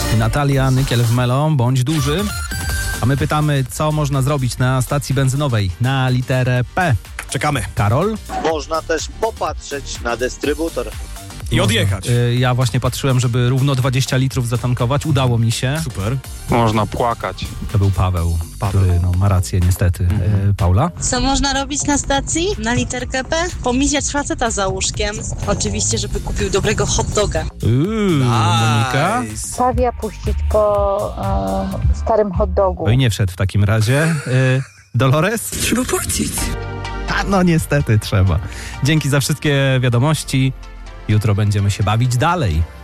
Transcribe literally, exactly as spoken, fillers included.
Natalia Nykiel w Melo, bądź duży. A my pytamy, co można zrobić na stacji benzynowej na literę P. Czekamy. Karol? Można też popatrzeć na dystrybutor. I odjechać. Y, Ja właśnie patrzyłem, żeby równo dwadzieścia litrów zatankować. Udało mi się. Super. Można płakać. To był Paweł, Paweł. który no, ma rację niestety. Y, Paula? Co można robić na stacji? Na literkę P? Pomijać faceta za łóżkiem. Oczywiście, żeby kupił dobrego hot doga. Uuu, Monika? Nice. Pawia puścić po e, starym hot dogu. Oj, nie wszedł w takim razie. Y, Dolores? Trzeba płacić. A no niestety trzeba. Dzięki za wszystkie wiadomości. Jutro będziemy się bawić dalej.